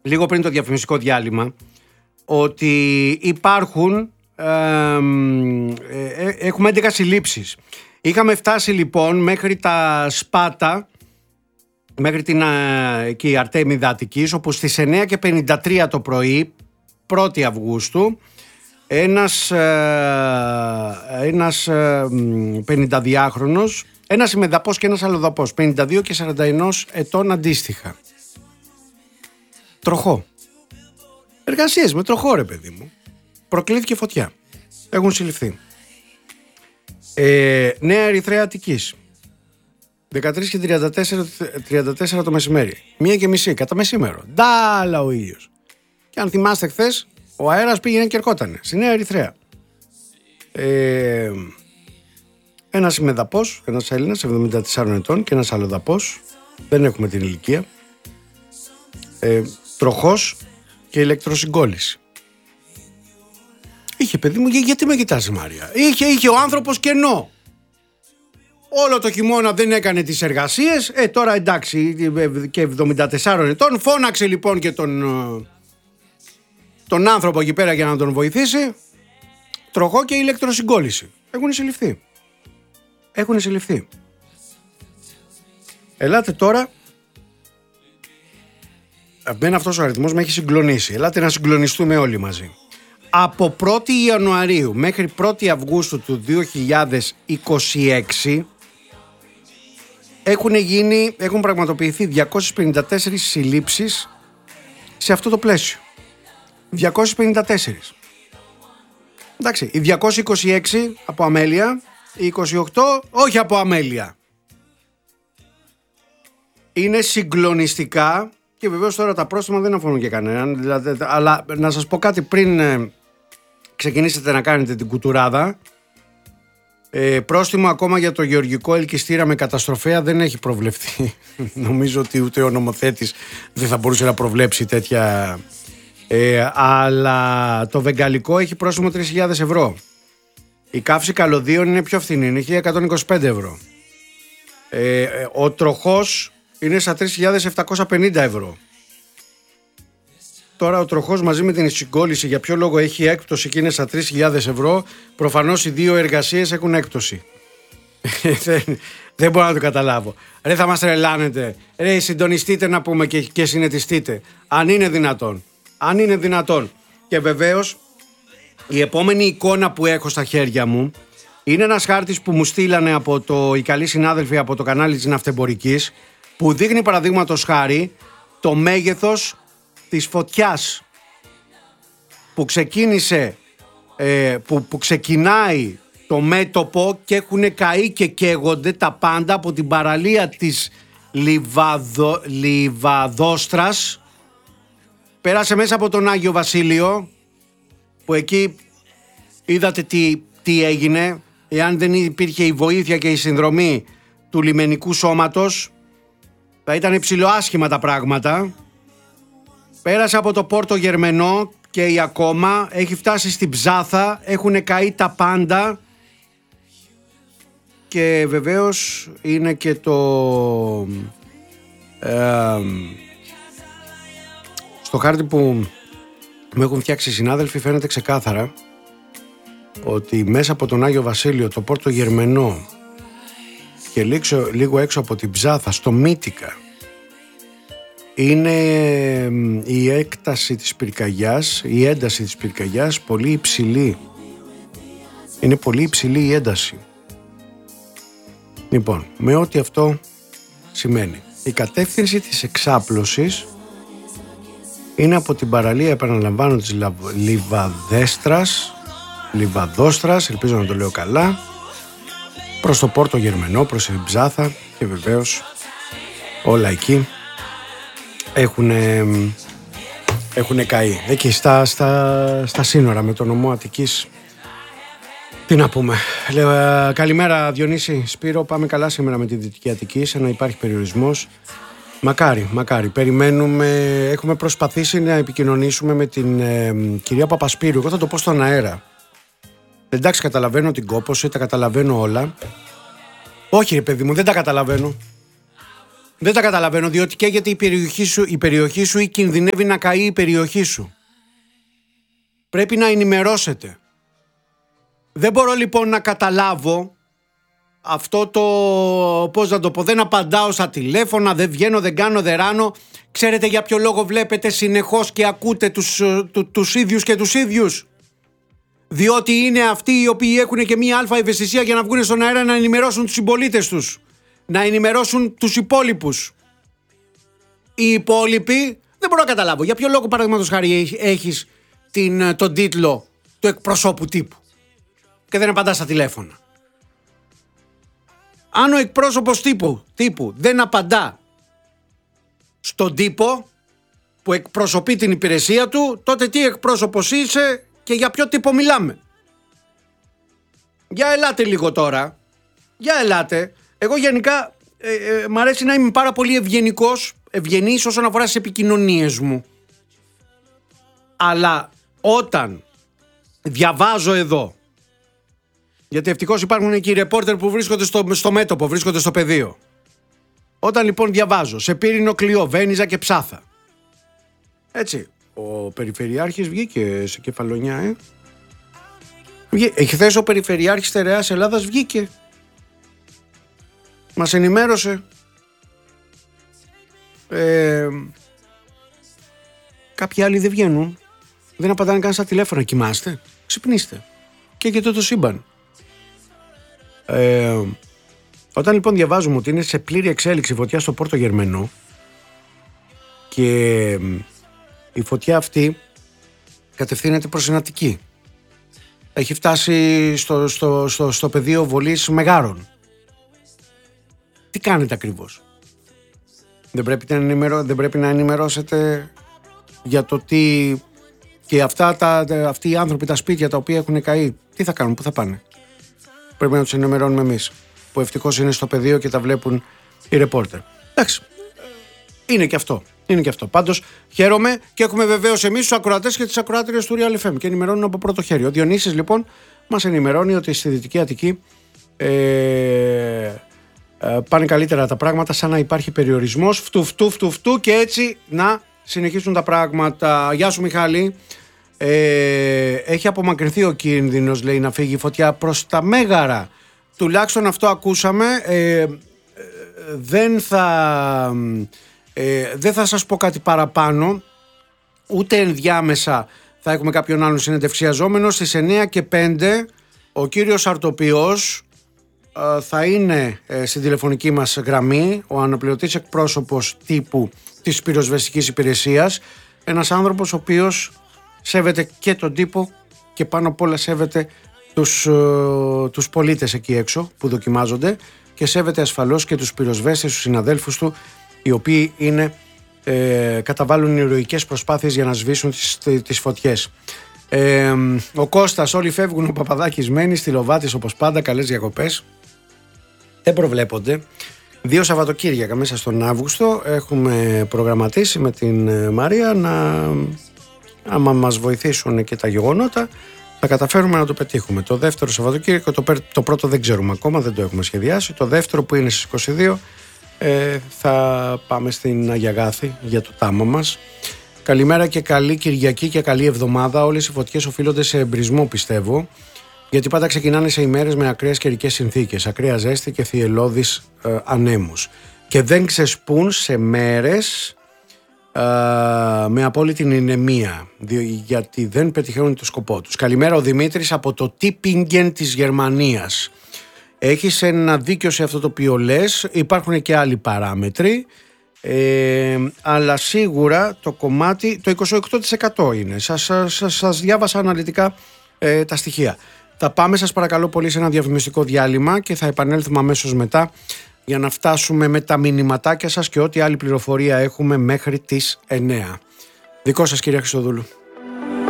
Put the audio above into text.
λίγο πριν το διαφημιστικό διάλειμμα, ότι υπάρχουν, έχουμε 11 συλλήψεις. Είχαμε φτάσει λοιπόν μέχρι τα Σπάτα, μέχρι την εκεί, Αρτέμιδα Αττικής, όπου στις 9:53 το πρωί, 1η Αυγούστου, ένας 52χρονος, ένας ημεδαπός και ένας αλλοδαπός, 52 και 41 ετών αντίστοιχα. Τροχό. Εργασίες με τροχό, ρε παιδί μου. Προκλήθηκε φωτιά. Έχουν συλληφθεί. Νέα Ερυθρέα Αττικής. 13 και 34 το μεσημέρι. 1:30 κατά μεσήμερο. Ντάλα ο ήλιος. Και αν θυμάστε χθες, ο αέρας πήγαινε και ερχότανε. Στη Νέα Ερυθρέα. Ένας ημεδαπός, ένας Έλληνας 74 ετών και ένας αλλοδαπός. Δεν έχουμε την ηλικία. Τροχός και ηλεκτροσυγκόλληση. Είχε, παιδί μου, γιατί με κοιτάς, Μάρια? Είχε ο άνθρωπος κενό. Όλο το χειμώνα δεν έκανε τις εργασίες. Τώρα εντάξει, και 74 ετών. Φώναξε λοιπόν και τον άνθρωπο εκεί πέρα για να τον βοηθήσει. Τροχό και ηλεκτροσυγκόλληση. Έχουν συλληφθεί. Ελάτε τώρα. Απέναντι αυτός ο αριθμός με έχει συγκλονίσει. Ελάτε να συγκλονιστούμε όλοι μαζί. Από 1η Ιανουαρίου μέχρι 1η Αυγούστου του 2026 έχουν πραγματοποιηθεί 254 συλλήψεις σε αυτό το πλαίσιο. 254. Εντάξει, οι 226 από αμέλεια, οι 28 όχι από αμέλεια. Είναι συγκλονιστικά και βεβαίως τώρα τα πρόστιμα δεν αφορούν και κανέναν. Δηλαδή, αλλά να σας πω κάτι πριν ξεκινήσετε να κάνετε την κουτουράδα. Πρόστιμο ακόμα για το γεωργικό ελκυστήρα με καταστροφέα δεν έχει προβλεφθεί. Νομίζω ότι ούτε ο νομοθέτης δεν θα μπορούσε να προβλέψει τέτοια. Αλλά το βεγγαλικό έχει πρόστιμο 3.000 ευρώ. Η καύση καλωδίων είναι πιο φθηνή, είναι 1.125 ευρώ. Ο τροχός είναι στα 3.750 ευρώ. Τώρα ο τροχός μαζί με την συγκόλληση για ποιο λόγο έχει έκπτωση και είναι στα 3.000 ευρώ? Προφανώς οι δύο εργασίες έχουν έκπτωση. Δεν μπορώ να το καταλάβω. Ρε, θα μας τρελάνετε. Ρε, συντονιστείτε να πούμε και συνετιστείτε. Αν είναι δυνατόν. Και βεβαίως η επόμενη εικόνα που έχω στα χέρια μου είναι ένας χάρτης που μου στείλανε οι καλοί συνάδελφοι από το κανάλι της Ναυτεμπορικής, που δείχνει παραδείγματος χάρη το μέγεθος της φωτιάς που ξεκίνησε, που ξεκινάει το μέτωπο και έχουν καεί και καίγονται τα πάντα από την παραλία της Λιβαδόστρας. Πέρασε μέσα από τον Άγιο Βασίλειο, που εκεί είδατε τι έγινε. Εάν δεν υπήρχε η βοήθεια και η συνδρομή του λιμενικού σώματος, θα ήταν ψιλοάσχημα τα πράγματα. Πέρασε από το Πόρτο Γερμενό και η ακόμα, έχει φτάσει στην Ψάθα, έχουν καεί τα πάντα. Και βεβαίως είναι και στο χάρτη που μου έχουν φτιάξει οι συνάδελφοι φαίνεται ξεκάθαρα ότι μέσα από τον Άγιο Βασίλειο, το Πόρτο Γερμενό και λίγο έξω από την Ψάθα, στο Μύτικα, είναι η έκταση της πυρκαγιάς, η ένταση της πυρκαγιάς πολύ υψηλή. Είναι πολύ υψηλή η ένταση. Λοιπόν, με ό,τι αυτό σημαίνει, η κατεύθυνση της εξάπλωσης είναι από την παραλία, επαναλαμβάνω, της Λιβαδόστρας, ελπίζω να το λέω καλά, προς το Πόρτο Γερμενό, προς την Ψάθα, και βεβαίως όλα εκεί έχουν καεί. Εκεί στα σύνορα με το νομό Αττικής. Τι να πούμε. Καλημέρα Διονύση, Σπύρο, πάμε καλά σήμερα με τη Δυτική Αττική, σαν να υπάρχει περιορισμός. Μακάρι. Περιμένουμε, έχουμε προσπαθήσει να επικοινωνήσουμε με την κυρία Παπασπύρου. Εγώ θα το πω στον αέρα. Εντάξει, καταλαβαίνω την κόπωση, τα καταλαβαίνω όλα. Όχι ρε παιδί μου, δεν τα καταλαβαίνω. Δεν τα καταλαβαίνω, διότι καίγεται η περιοχή σου ή κινδυνεύει να καεί η περιοχή σου. Πρέπει να ενημερώσετε. Δεν μπορώ λοιπόν να καταλάβω αυτό το, πώς να το πω, δεν απαντάω στα τηλέφωνα, δεν βγαίνω, δεν κάνω, δεν ράνω. Ξέρετε για ποιο λόγο βλέπετε συνεχώς και ακούτε τους ίδιους και τους ίδιους? Διότι είναι αυτοί οι οποίοι έχουν και μία αλφα ευαισθησία για να βγουν στον αέρα να ενημερώσουν τους συμπολίτες τους, να ενημερώσουν τους υπόλοιπους. Οι υπόλοιποι δεν μπορώ να καταλάβω για ποιο λόγο, παραδείγματος χάρη, έχεις τον τίτλο του εκπροσώπου τύπου και δεν απαντάς στα τηλέφωνα. Αν ο εκπρόσωπος τύπου δεν απαντά στον τύπο που εκπροσωπεί την υπηρεσία του, τότε τι εκπρόσωπος είσαι και για ποιο τύπο μιλάμε? Για ελάτε λίγο τώρα. Για ελάτε. Εγώ γενικά μ' αρέσει να είμαι πάρα πολύ ευγενής όσον αφορά στις επικοινωνίες μου. Αλλά όταν διαβάζω εδώ, γιατί ευτυχώς υπάρχουν και οι ρεπόρτερ που βρίσκονται στο μέτωπο, βρίσκονται στο πεδίο. Όταν λοιπόν διαβάζω σε Πύρινο, Κλειό, Βένιζα και Ψάθα, έτσι, ο Περιφερειάρχης βγήκε σε Κεφαλονιά, Εχθές ο Περιφερειάρχης Στερεάς Ελλάδας βγήκε, μας ενημέρωσε. Κάποιοι άλλοι δεν βγαίνουν, δεν απαντάνε καν στα τηλέφωνα. Κοιμάστε, ξυπνήστε. Και γιατί το σύμπαν. Όταν λοιπόν διαβάζουμε ότι είναι σε πλήρη εξέλιξη φωτιά στο Πόρτο Γερμενό και η φωτιά αυτή κατευθύνεται προς την Αττική, έχει φτάσει στο πεδίο βολής Μεγάρων, τι κάνετε ακριβώς? Δεν πρέπει να ενημερώσετε για το τι και αυτοί οι άνθρωποι, τα σπίτια τα οποία έχουν καεί, τι θα κάνουν, πού θα πάνε? Πρέπει να τους ενημερώνουμε εμείς, που ευτυχώς είναι στο πεδίο και τα βλέπουν οι ρεπόρτερ. Εντάξει, είναι και αυτό. Πάντως χαίρομαι και έχουμε βεβαίως εμείς τους ακροατές και τις ακροάτριες του Real FM και ενημερώνουν από πρώτο χέρι. Ο Διονύσης λοιπόν μας ενημερώνει ότι στη Δυτική Αττική πάνε καλύτερα τα πράγματα, σαν να υπάρχει περιορισμός, φτου και έτσι να συνεχίσουν τα πράγματα. Γεια σου Μιχάλη. Έχει απομακρυνθεί ο κίνδυνος, λέει, να φύγει η φωτιά προς τα Μέγαρα. Τουλάχιστον αυτό ακούσαμε. Δεν θα σας πω κάτι παραπάνω, ούτε ενδιάμεσα θα έχουμε κάποιον άλλον συνεντευξιαζόμενο. Στις 9 και 5 ο κύριος Αρτοπιός θα είναι στην τηλεφωνική μας γραμμή, ο αναπληρωτής εκπρόσωπος τύπου της πυροσβεστικής υπηρεσίας, ένας άνθρωπος ο οποίος σέβεται και τον τύπο και πάνω απ' όλα σέβεται τους πολίτες εκεί έξω που δοκιμάζονται και σέβεται ασφαλώς και τους πυροσβέστες, τους συναδέλφους του, οι οποίοι καταβάλουν ηρωικές προσπάθειες για να σβήσουν τις φωτιές. Ο Κώστας, όλοι φεύγουν, ο Παπαδάκης μένει, στη Λοβάτης όπως πάντα, καλές διακοπές. Δεν προβλέπονται. 2 Σαββατοκύριακα μέσα στον Αύγουστο έχουμε προγραμματίσει με την Μαρία άμα μας βοηθήσουν και τα γεγονότα, θα καταφέρουμε να το πετύχουμε. Το δεύτερο Σαββατοκύριακο, το πρώτο δεν ξέρουμε ακόμα, δεν το έχουμε σχεδιάσει. Το δεύτερο που είναι στις 22 θα πάμε στην Αγία Γάθη για το τάμα μας. Καλημέρα και καλή Κυριακή και καλή εβδομάδα. Όλες οι φωτιές οφείλονται σε εμπρισμό, πιστεύω, γιατί πάντα ξεκινάνε σε ημέρες με ακραίες καιρικές συνθήκες, ακραία ζέστη και θυελλώδεις ανέμους, και δεν ξεσπούν σε μέρες με απόλυτη ηνεμία, γιατί δεν πετυχαίνουν το σκοπό τους. Καλημέρα, ο Δημήτρης από το Τίπιγκεν της Γερμανίας. Έχεις ένα δίκιο σε αυτό το οποίο λες, υπάρχουν και άλλοι παράμετροι, αλλά σίγουρα το κομμάτι, το 28% είναι. Σας διάβασα αναλυτικά τα στοιχεία. Θα πάμε, σας παρακαλώ πολύ, σε ένα διαφημιστικό διάλειμμα και θα επανέλθουμε αμέσως μετά για να φτάσουμε με τα μηνυματάκια σας και ό,τι άλλη πληροφορία έχουμε μέχρι τις 9. Δικό σας, κυρία Χριστοδούλου.